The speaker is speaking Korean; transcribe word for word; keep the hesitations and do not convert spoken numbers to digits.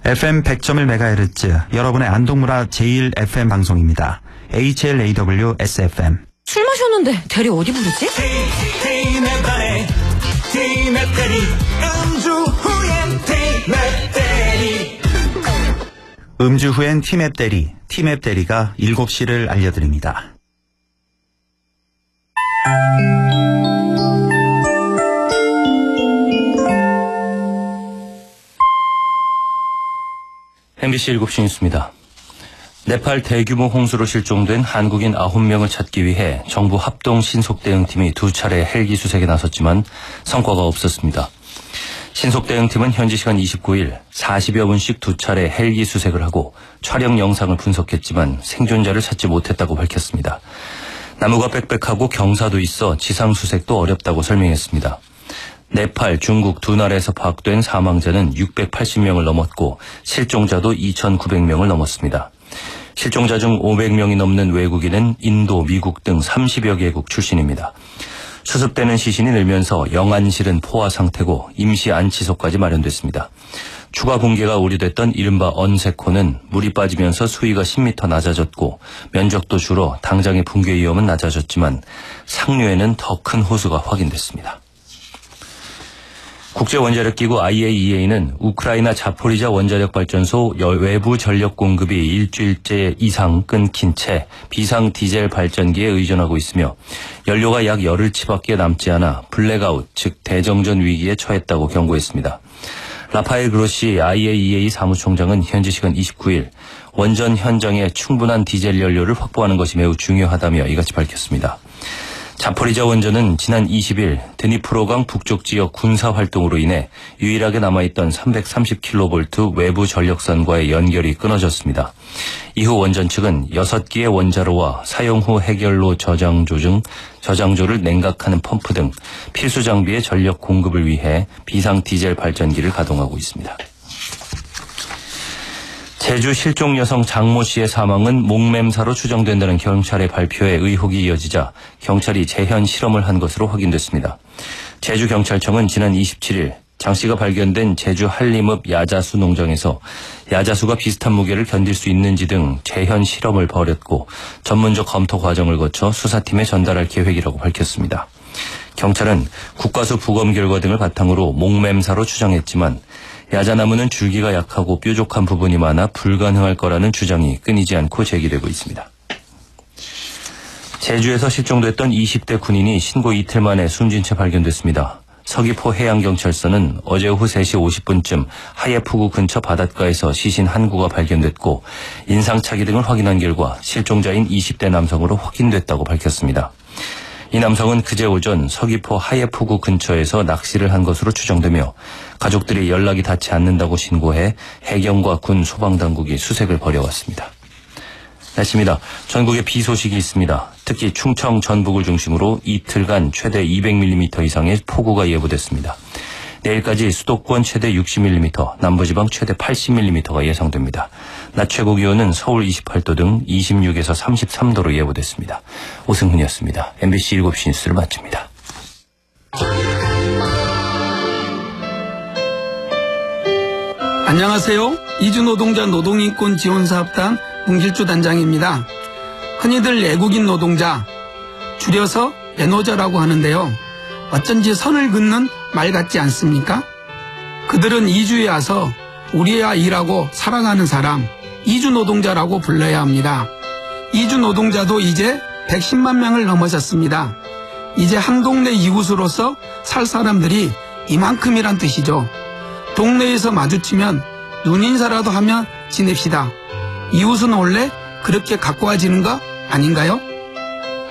에프엠 백 점 일 메가헤르츠 여러분의 안동문화 제일 에프엠 방송입니다. 에이치엘에이더블유-에스에프엠. 술 마셨는데 대리 어디 부르지? 음주 후엔 티맵 대리. 음주 후엔 티맵 대리, 티맵 대리가 일곱 시를 알려드립니다. 엠비씨 일곱 시 뉴스입니다. 네팔 대규모 홍수로 실종된 한국인 아홉 명을 찾기 위해 정부 합동 신속대응팀이 두 차례 헬기 수색에 나섰지만 성과가 없었습니다. 신속대응팀은 현지 시간 이십구 일 사십여 분씩 두 차례 헬기 수색을 하고 촬영 영상을 분석했지만 생존자를 찾지 못했다고 밝혔습니다. 나무가 빽빽하고 경사도 있어 지상 수색도 어렵다고 설명했습니다. 네팔, 중국 두 나라에서 파악된 사망자는 육백팔십 명을 넘었고 실종자도 이천구백 명을 넘었습니다. 실종자 중 오백 명이 넘는 외국인은 인도, 미국 등 삼십여 개국 출신입니다. 수습되는 시신이 늘면서 영안실은 포화 상태고 임시 안치소까지 마련됐습니다. 추가 붕괴가 우려됐던 이른바 언세코는 물이 빠지면서 수위가 십 미터 낮아졌고 면적도 줄어 당장의 붕괴 위험은 낮아졌지만 상류에는 더 큰 호수가 확인됐습니다. 국제원자력기구 아이에이이에이는 우크라이나 자포리자 원자력발전소 외부 전력 공급이 일주일째 이상 끊긴 채 비상 디젤 발전기에 의존하고 있으며 연료가 약 열흘치밖에 남지 않아 블랙아웃, 즉 대정전 위기에 처했다고 경고했습니다. 라파엘 그로시 아이에이이에이 사무총장은 현지 시간 이십구 일 원전 현장에 충분한 디젤 연료를 확보하는 것이 매우 중요하다며 이같이 밝혔습니다. 자포리자 원전은 지난 이십 일 드니프로강 북쪽 지역 군사 활동으로 인해 유일하게 남아있던 삼백삼십 킬로볼트 외부 전력선과의 연결이 끊어졌습니다. 이후 원전 측은 여섯 개의 원자로와 사용 후 해결로 저장조 중 저장조를 냉각하는 펌프 등 필수 장비의 전력 공급을 위해 비상 디젤 발전기를 가동하고 있습니다. 제주 실종 여성 장모 씨의 사망은 목매사로 추정된다는 경찰의 발표에 의혹이 이어지자 경찰이 재현 실험을 한 것으로 확인됐습니다. 제주경찰청은 지난 이십칠 일 장 씨가 발견된 제주 한림읍 야자수 농장에서 야자수가 비슷한 무게를 견딜 수 있는지 등 재현 실험을 벌였고 전문적 검토 과정을 거쳐 수사팀에 전달할 계획이라고 밝혔습니다. 경찰은 국과수 부검 결과 등을 바탕으로 목매사로 추정했지만 야자나무는 줄기가 약하고 뾰족한 부분이 많아 불가능할 거라는 주장이 끊이지 않고 제기되고 있습니다. 제주에서 실종됐던 이십 대 군인이 신고 이틀 만에 숨진 채 발견됐습니다. 서귀포 해양경찰서는 어제 오후 세 시 오십 분쯤 하예푸구 근처 바닷가에서 시신 한 구가 발견됐고 인상착의 등을 확인한 결과 실종자인 이십 대 남성으로 확인됐다고 밝혔습니다. 이 남성은 그제 오전 서귀포 하예푸구 근처에서 낚시를 한 것으로 추정되며 가족들이 연락이 닿지 않는다고 신고해 해경과 군 소방당국이 수색을 벌여왔습니다. 날씨입니다. 전국에 비 소식이 있습니다. 특히 충청 전북을 중심으로 이틀간 최대 이백 밀리미터 이상의 폭우가 예보됐습니다. 내일까지 수도권 최대 육십 밀리미터, 남부지방 최대 팔십 밀리미터가 예상됩니다. 낮 최고 기온은 서울 이십팔 도 등 이십육에서 삼십삼 도로 예보됐습니다. 오승훈이었습니다. 엠비씨 일곱 시 뉴스를 마칩니다. 안녕하세요. 이주노동자 노동인권지원사업단 문길주 단장입니다. 흔히들 외국인 노동자, 줄여서 외노자라고 하는데요. 어쩐지 선을 긋는 말 같지 않습니까? 그들은 이주에 와서 우리와 일하고 살아가는 사람, 이주노동자라고 불러야 합니다. 이주노동자도 이제 백십만 명을 넘어섰습니다. 이제 한 동네 이웃으로서 살 사람들이 이만큼이란 뜻이죠. 동네에서 마주치면 눈인사라도 하며 지냅시다. 이웃은 원래 그렇게 가까워지는 거 아닌가요?